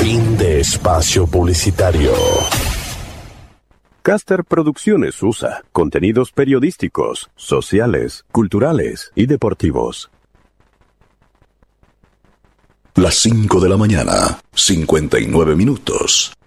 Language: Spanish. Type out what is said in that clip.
Fin de espacio publicitario. Caster Producciones USA. Contenidos periodísticos, sociales, culturales y deportivos. Las 5 de la mañana, 59 minutos.